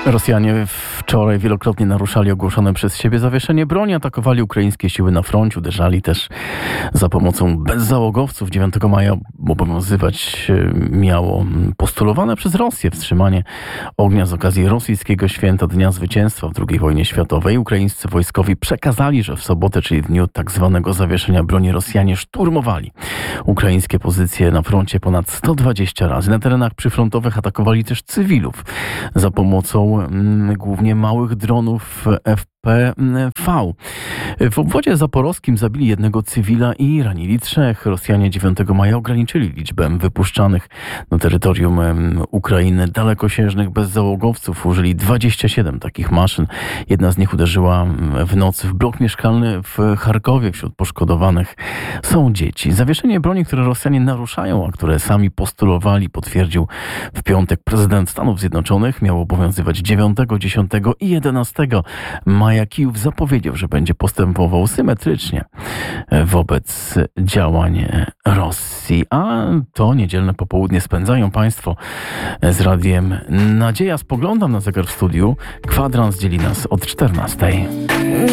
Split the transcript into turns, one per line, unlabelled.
Rosjanie wczoraj wielokrotnie naruszali ogłoszone przez siebie zawieszenie broni, atakowali ukraińskie siły na froncie, uderzali też za pomocą bezzałogowców. 9 maja obowiązywać miało postulowane przez Rosję wstrzymanie ognia z okazji rosyjskiego święta Dnia Zwycięstwa w II wojnie światowej. Ukraińscy wojskowi przekazali, że w sobotę, czyli w dniu tak zwanego zawieszenia broni, Rosjanie szturmowali ukraińskie pozycje na froncie ponad 120 razy. Na terenach przyfrontowych atakowali też cywilów za pomocą głównie małych dronów FPV. W obwodzie zaporowskim zabili jednego cywila i ranili 3. Rosjanie 9 maja ograniczyli liczbę wypuszczanych na terytorium Ukrainy dalekosiężnych bezzałogowców. Użyli 27 takich maszyn. Jedna z nich uderzyła w nocy w blok mieszkalny w Charkowie. Wśród poszkodowanych są dzieci. Zawieszenie broni, które Rosjanie naruszają, a które sami postulowali, potwierdził w piątek prezydent Stanów Zjednoczonych. Miało obowiązywać 9, 10 i 11 maja. Kijów zapowiedział, że będzie postępował symetrycznie wobec działań Rosji. A to niedzielne popołudnie spędzają Państwo z Radiem Nadzieja. Spoglądam na zegar w studiu. Kwadrans dzieli nas od 14.